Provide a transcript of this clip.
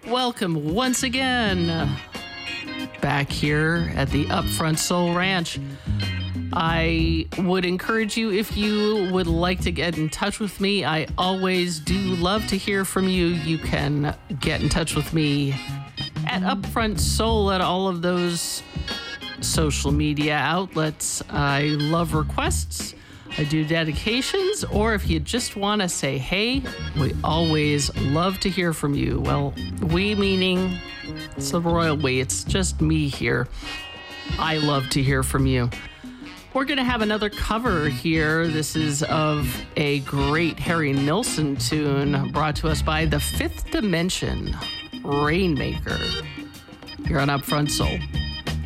Welcome once again back here at the Upfront Soul Ranch. I would encourage you, if you would like to get in touch with me, I always do love to hear from you. You can get in touch with me at Upfront Soul at all of those social media outlets. I love requests. I do dedications, or if you just want to say, hey, we always love to hear from you. Well, we meaning it's the royal we. It's just me here. I love to hear from you. We're going to have another cover here. This is of a great Harry Nilsson tune brought to us by the Fifth Dimension, Rainmaker, here on Upfront Soul.